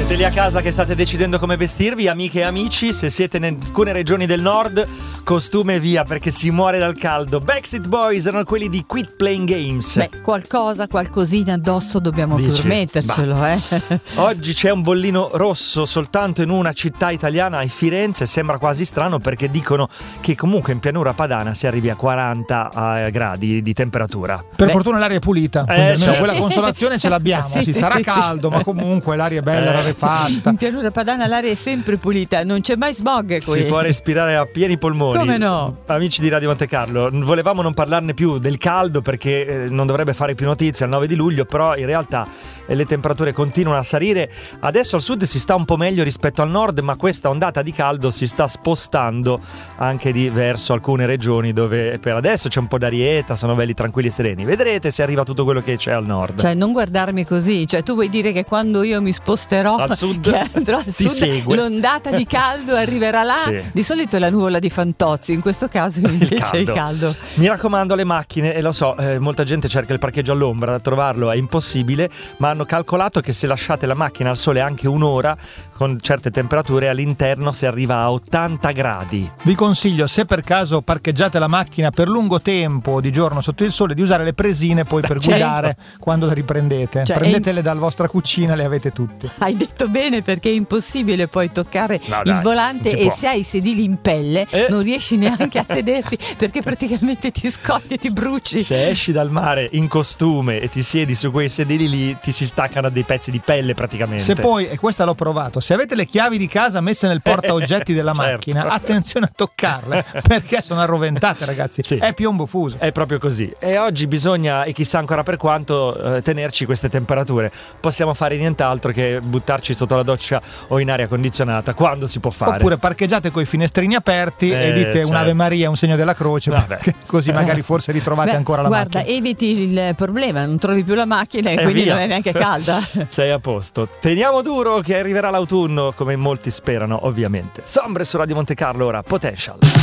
Siete lì a casa che state decidendo come vestirvi, amiche e amici. Se siete in alcune regioni del nord, costume via, perché si muore dal caldo. Backstreet Boys erano quelli di Quit Playing Games. Beh, qualcosina addosso dobbiamo pur mettercelo, Oggi c'è un bollino rosso soltanto in una città italiana, a Firenze. Sembra quasi strano perché dicono che comunque in pianura padana si arrivi a 40 gradi di temperatura. Per fortuna l'aria è pulita, almeno quella consolazione ce l'abbiamo. Sarà caldo, ma comunque l'aria è bella, rarefatta. In pianura padana l'aria è sempre pulita, non c'è mai smog qui. Si può respirare a pieni polmoni. Come no? Amici di Radio Monte Carlo, volevamo non parlarne più del caldo perché non dovrebbe fare più notizia il 9 di luglio, però in realtà le temperature continuano a salire. Adesso al sud si sta un po' meglio rispetto al nord, ma questa ondata di caldo si sta spostando anche verso alcune regioni dove per adesso c'è un po' d'arietta, sono belli tranquilli e sereni. Vedrete se arriva tutto quello che c'è al nord. Cioè, non guardarmi così, cioè tu vuoi dire che quando io mi sposterò al sud, ti segue. L'ondata di caldo arriverà là? Sì. Di solito è la nuvola di Fantozzi, in questo caso invece è il caldo. Mi raccomando, le macchine, e lo so, molta gente cerca il parcheggio all'ombra, trovarlo è impossibile, ma hanno calcolato che se lasciate la macchina al sole anche un'ora con certe temperature, all'interno si arriva a 80 gradi. Vi consiglio, se per caso parcheggiate la macchina per lungo tempo di giorno sotto il sole, di usare le presine poi per guidare quando le riprendete. Cioè, prendetele dalla vostra cucina, le avete tutte. Hai detto bene, perché è impossibile poi toccare il volante e se hai i sedili in pelle non riesci neanche a sederti perché praticamente ti scotti e ti bruci. Se esci dal mare in costume e ti siedi su quei sedili lì, ti si staccano dei pezzi di pelle praticamente. Se poi, e questa l'ho provato, se avete le chiavi di casa messe nel porta oggetti della macchina, attenzione a toccarle perché sono arroventate, ragazzi. Sì. È piombo fuso. È proprio così. E oggi bisogna, e chissà ancora per quanto, tenerci queste temperature. Possiamo fare nient'altro che buttarci sotto la doccia o in aria condizionata quando si può fare. Oppure parcheggiate coi finestrini aperti e dite un'Ave Maria, un segno della croce, così magari forse ritrovate ancora la macchina. Guarda, eviti il problema, non trovi più la macchina e quindi non è neanche calda. Sei a posto. Teniamo duro che arriverà l'autunno, come molti sperano, ovviamente. Sombre su Radio Monte Carlo, ora Potential.